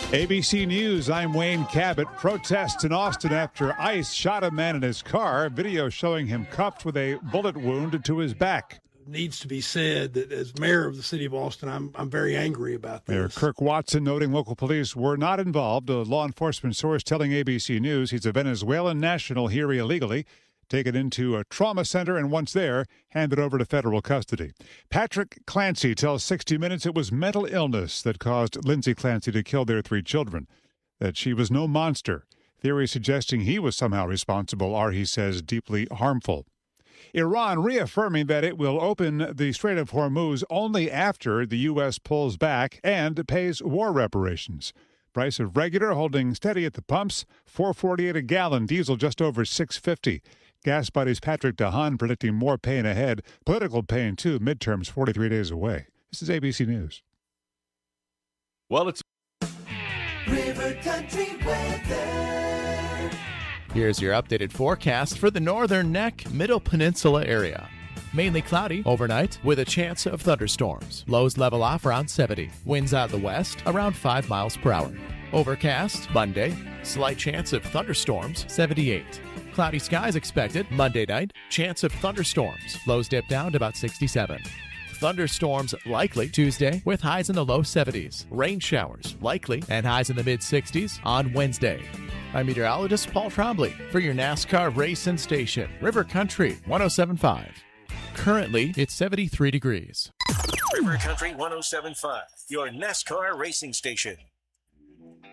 ABC News, I'm Wayne Cabot. Protests in Austin after ICE shot a man in his car. Video showing him cuffed with a bullet wound to his back. Needs to be said that as mayor of the city of Austin, I'm very angry about this. Mayor Kirk Watson noting local police were not involved. A law enforcement source telling ABC News he's a Venezuelan national here illegally, taken into a trauma center, and once there, handed over to federal custody. Patrick Clancy tells 60 Minutes it was mental illness that caused Lindsay Clancy to kill their 3 children, that she was no monster. Theories suggesting he was somehow responsible are, he says, deeply harmful. Iran reaffirming that it will open the Strait of Hormuz only after the U.S. pulls back and pays war reparations. Price of regular holding steady at the pumps, $4.48 a gallon, diesel just over $6.50. Gas Buddies Patrick DeHaan predicting more pain ahead. Political pain, too. Midterms 43 days away. This is ABC News. Well, it's River Country weather. Here's your updated forecast for the Northern Neck, Middle Peninsula area. Mainly cloudy overnight with a chance of thunderstorms. Lows level off around 70. Winds out of the west around 5 miles per hour. Overcast Monday. Slight chance of thunderstorms, 78. Cloudy skies expected Monday night. Chance of thunderstorms. Lows dip down to about 67. Thunderstorms likely Tuesday with highs in the low 70s. Rain showers likely and highs in the mid-60s on Wednesday. I'm meteorologist Paul Trombley for your NASCAR racing station, River Country 107.5. Currently, it's 73 degrees. River Country 107.5, your NASCAR racing station.